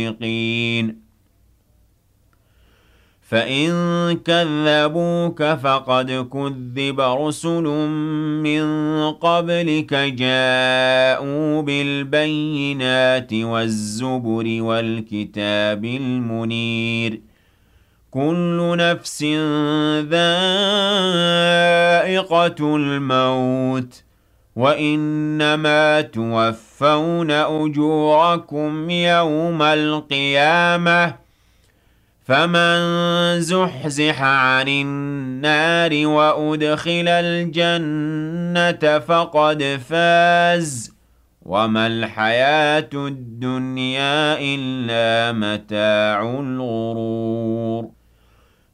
الصادقين فإن كذبوك فقد كذب رسل من قبلك جاءوا بالبينات والزبر والكتاب المنير كل نفس ذائقة الموت وإنما توفون أجوركم يوم القيامة فمن زحزح عن النار وأدخل الجنة فقد فاز وما الحياة الدنيا إلا متاع الغرور